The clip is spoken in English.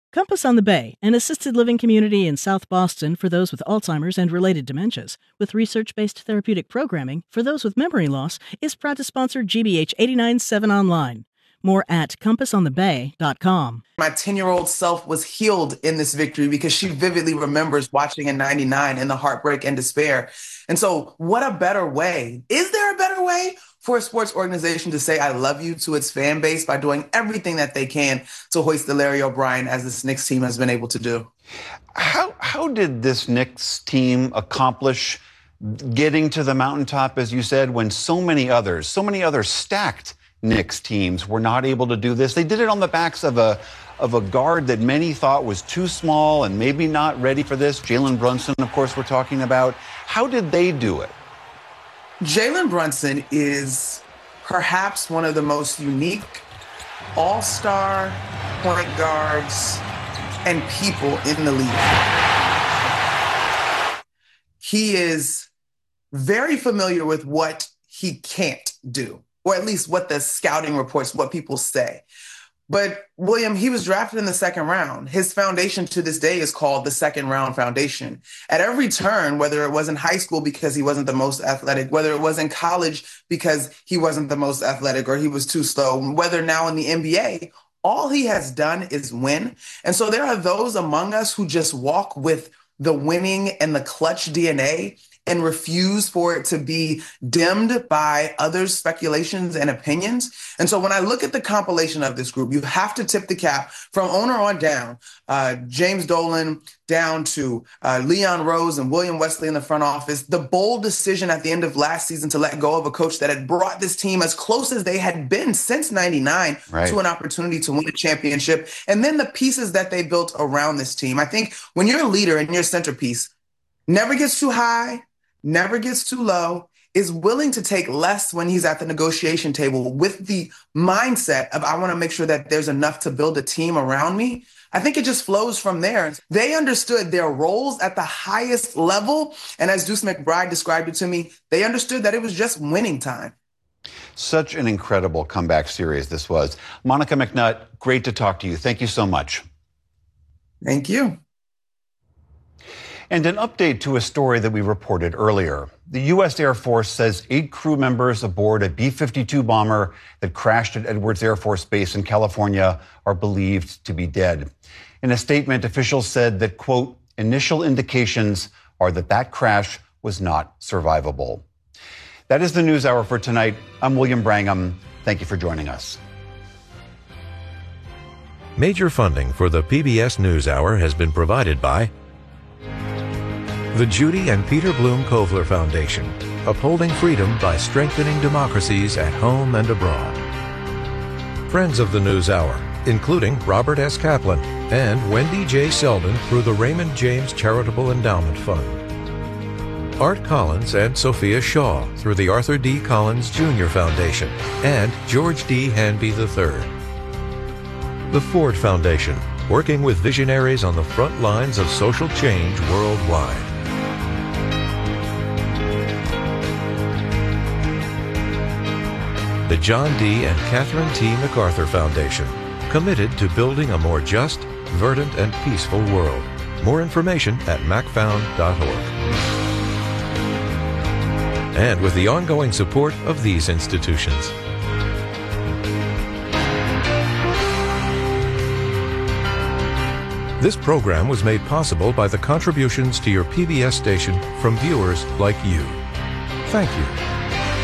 Compass on the Bay, an assisted living community in South Boston for those with Alzheimer's and related dementias, with research-based therapeutic programming for those with memory loss, is proud to sponsor GBH 89.7 Online. More at compassonthebay.com. My 10-year-old self was healed in this victory because she vividly remembers watching in 99 and the heartbreak and despair. And so what a better way? Is there a better way for a sports organization to say I love you to its fan base by doing everything that they can to hoist the Larry O'Brien as this Knicks team has been able to do? How did this Knicks team accomplish getting to the mountaintop, as you said, when so many other stacked Knicks teams were not able to do this? They did it on the backs of a guard that many thought was too small and maybe not ready for this. Jalen Brunson, of course, we're talking about. How did they do it? Jalen Brunson is perhaps one of the most unique all-star point guards and people in the league. He is very familiar with what he can't do, or at least what the scouting reports, what people say. But William, he was drafted in the second round. His foundation to this day is called the Second Round Foundation. At every turn, whether it was in high school because he wasn't the most athletic, whether it was in college because he wasn't the most athletic or he was too slow, whether now in the NBA, all he has done is win. And so there are those among us who just walk with the winning and the clutch DNA and refuse for it to be dimmed by others' speculations and opinions. And so when I look at the compilation of this group, you have to tip the cap from owner on down, James Dolan down to Leon Rose and William Wesley in the front office, the bold decision at the end of last season to let go of a coach that had brought this team as close as they had been since 99 to an opportunity to win a championship, and then the pieces that they built around this team. I think when you're a leader and your centerpiece never gets too high, never gets too low, is willing to take less when he's at the negotiation table with the mindset of, I want to make sure that there's enough to build a team around me, I think it just flows from there. They understood their roles at the highest level. And as Deuce McBride described it to me, they understood that it was just winning time. Such an incredible comeback series this was. Monica McNutt, great to talk to you. Thank you so much. Thank you. And an update to a story that we reported earlier. The U.S. Air Force says 8 crew members aboard a B-52 bomber that crashed at Edwards Air Force Base in California are believed to be dead. In a statement, officials said that, quote, initial indications are that crash was not survivable. That is the News Hour for tonight. I'm William Brangham. Thank you for joining us. Major funding for the PBS News Hour has been provided by the Judy and Peter Bloom Kovler Foundation, upholding freedom by strengthening democracies at home and abroad. Friends of the News Hour, including Robert S. Kaplan and Wendy J. Selden through the Raymond James Charitable Endowment Fund. Art Collins and Sophia Shaw through the Arthur D. Collins Jr. Foundation and George D. Hanby III. The Ford Foundation, working with visionaries on the front lines of social change worldwide. The John D. and Catherine T. MacArthur Foundation, committed to building a more just, verdant, and peaceful world. More information at macfound.org. And with the ongoing support of these institutions. This program was made possible by the contributions to your PBS station from viewers like you. Thank you.